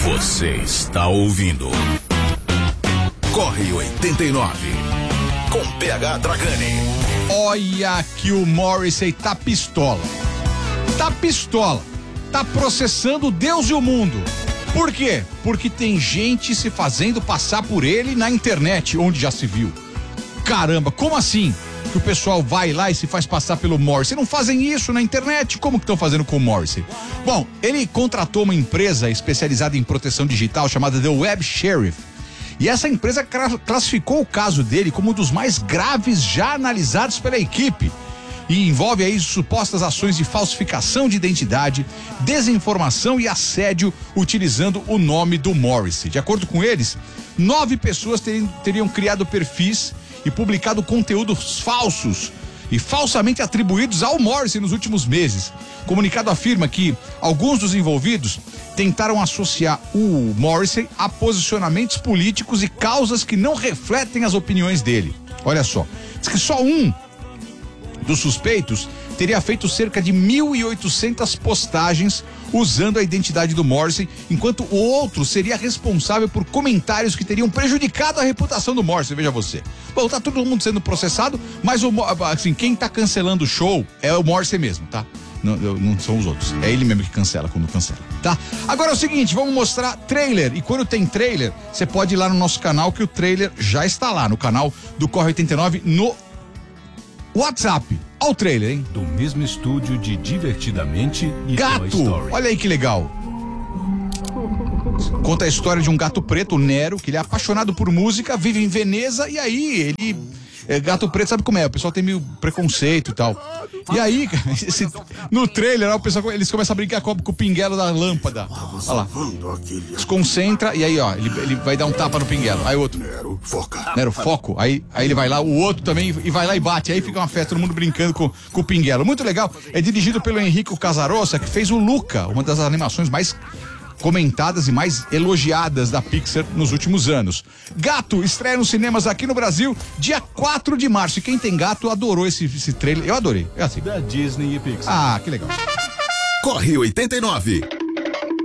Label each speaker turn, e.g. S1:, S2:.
S1: Você está ouvindo Corre 89 com PH Dragani.
S2: Olha que o Morrissey tá pistola. Tá pistola. Tá processando Deus e o mundo. Por quê? Porque tem gente se fazendo passar por ele na internet, onde já se viu. Caramba, como assim? Que o pessoal vai lá e se faz passar pelo Morrissey. Não fazem isso na internet? Como que estão fazendo com o Morrissey? Bom, ele contratou uma empresa especializada em proteção digital chamada The Web Sheriff. E essa empresa classificou o caso dele como um dos mais graves já analisados pela equipe. E envolve aí supostas ações de falsificação de identidade, desinformação e assédio utilizando o nome do Morrissey. De acordo com eles, 9 pessoas teriam criado perfis e publicado conteúdos falsos e falsamente atribuídos ao Morrissey nos últimos meses. O comunicado afirma que alguns dos envolvidos tentaram associar o Morrissey a posicionamentos políticos e causas que não refletem as opiniões dele. Olha só, diz que só um dos suspeitos teria feito cerca de 1.800 postagens usando a identidade do Morrissey, enquanto o outro seria responsável por comentários que teriam prejudicado a reputação do Morrissey, veja você. Bom, tá todo mundo sendo processado, mas assim, quem tá cancelando o show é o Morrissey mesmo, tá? Não são os outros, é ele mesmo que cancela quando cancela, tá? Agora é o seguinte, vamos mostrar trailer, e quando tem trailer, você pode ir lá no nosso canal, que o trailer já está lá, no canal do Corre 89, no WhatsApp. Olha o trailer, hein?
S3: Do mesmo estúdio de Divertidamente e
S2: Gato!
S3: Toy Story.
S2: Olha aí que legal. Conta a história de um gato preto, o Nero, que ele é apaixonado por música, vive em Veneza, e aí ele... gato preto, sabe como é? O pessoal tem meio preconceito e tal. E aí, no trailer, o pessoal, eles começam a brincar com o pinguelo da lâmpada. Olha lá. Desconcentra, e aí, ó, ele vai dar um tapa no pinguelo. Aí o outro.
S4: Nero, foca.
S2: Nero, foco. Aí ele vai lá, o outro também, e vai lá e bate. Aí fica uma festa, todo mundo brincando com o pinguelo. Muito legal. É dirigido pelo Enrico Casarossa, que fez o Luca, uma das animações mais comentadas e mais elogiadas da Pixar nos últimos anos. Gato estreia nos cinemas aqui no Brasil dia 4 de março. E quem tem gato adorou esse trailer. Eu adorei. É assim.
S3: Da Disney e Pixar.
S2: Ah, que legal.
S1: Corre 89.